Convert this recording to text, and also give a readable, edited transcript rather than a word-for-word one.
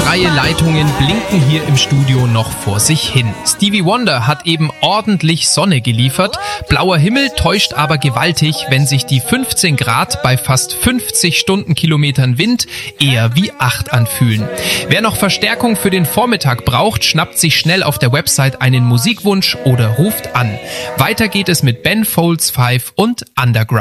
freie Leitungen blinken hier im Studio noch vor sich hin. Stevie Wonder hat eben ordentlich Sonne geliefert. Blauer Himmel täuscht aber gewaltig, wenn sich die 15 Grad bei fast 50 Stundenkilometern Wind eher wie 8 anfühlen. Wer noch Verstärkung für den Vormittag braucht, schnappt sich schnell auf der Website einen Musikwunsch oder ruft an. Weiter geht es mit Ben Folds 5 und Underground.